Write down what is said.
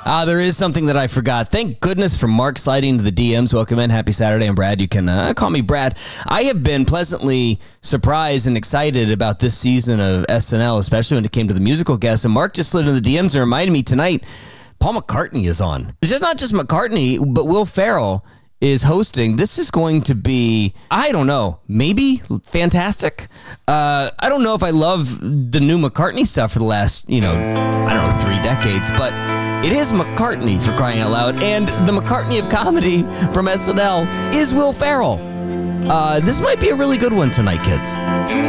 There is something that I forgot. Thank goodness for Mark sliding to the DMs. Welcome in. Happy Saturday. I'm Brad. You can call me Brad. I have been pleasantly surprised and excited about this season of SNL, especially when it came to the musical guests. And Mark just slid into the DMs and reminded me tonight, Paul McCartney is on. It's just not just McCartney, but Will Ferrell is hosting. This is going to be, I don't know, maybe fantastic. I don't know if I love the new McCartney stuff for the last, 3 decades, but it is McCartney, for crying out loud. And the McCartney of comedy from SNL is Will Ferrell. This might be a really good one tonight, kids.